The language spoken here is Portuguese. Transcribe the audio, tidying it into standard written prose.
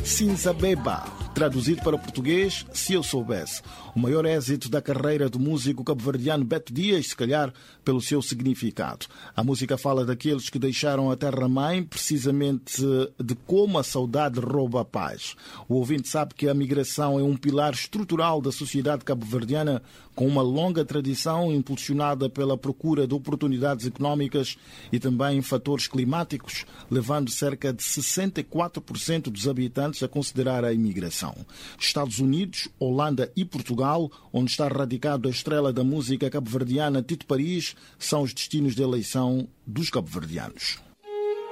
Cinza Beba, traduzido para português, Se Eu Soubesse. O maior êxito da carreira do músico cabo-verdiano Beto Dias, se calhar pelo seu significado. A música fala daqueles que deixaram a terra-mãe, precisamente de como a saudade rouba a paz. O ouvinte sabe que a migração é um pilar estrutural da sociedade cabo-verdiana, com uma longa tradição impulsionada pela procura de oportunidades económicas e também fatores climáticos, levando cerca de 64% dos habitantes a considerar a imigração. Estados Unidos, Holanda e Portugal, onde está radicado a estrela da música cabo-verdiana Tito Paris, são os destinos de eleição dos cabo-verdianos.